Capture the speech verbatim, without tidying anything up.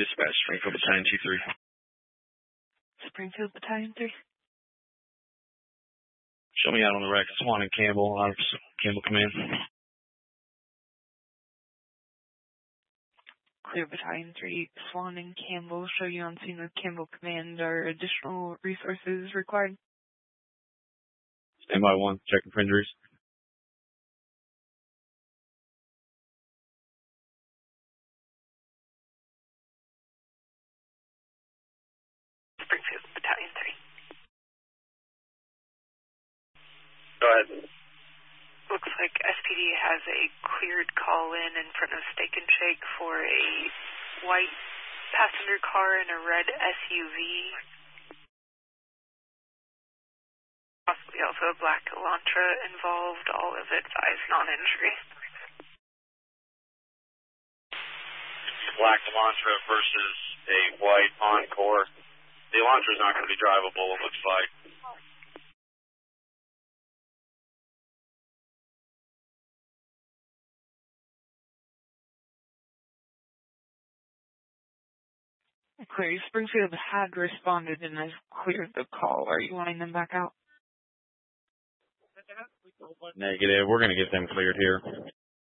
Dispatch, Springfield Battalion two three. Springfield Battalion three. Show me out on the wreck. Swan and Campbell, out of Campbell Command. Clear Battalion three, Swan and Campbell. Show you on scene with Campbell Command. Are additional resources required? Stand by one, checking for injuries. Springfield Battalion three. Go ahead. Looks like S P D has a cleared call in in front of Steak and Shake for a white passenger car and a red S U V. Possibly also a black Elantra involved, all of its eyes non-injury. Black Elantra versus a white Encore. The Elantra is not going to be drivable, it looks like. Clear. Springfield had responded and has cleared the call. Are you wanting them back out? Negative. We're going to get them cleared here.